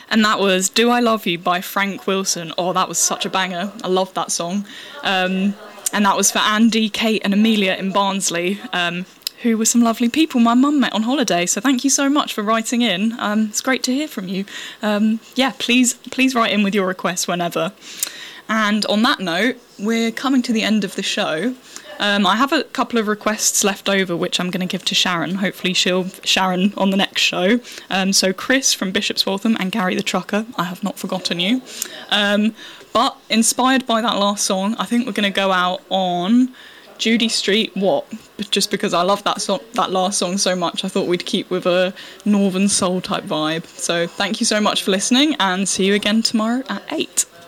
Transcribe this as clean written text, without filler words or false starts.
And that was Do I Love You by Frank Wilson. Oh, that was such a banger. I love that song. And that was for Andy, Kate and Amelia in Barnsley, who were some lovely people my mum met on holiday. So thank you so much for writing in. It's great to hear from you. Please write in with your requests whenever. And on that note, we're coming to the end of the show. I have a couple of requests left over, which I'm going to give to Sharon. Hopefully Sharon on the next show. So Chris from Bishop's Waltham and Gary the Trucker, I have not forgotten you. But inspired by that last song, I think we're going to go out on Judy Street, What? Just because I love that last song so much, I thought we'd keep with a Northern Soul type vibe. So thank you so much for listening, and see you again tomorrow at 8.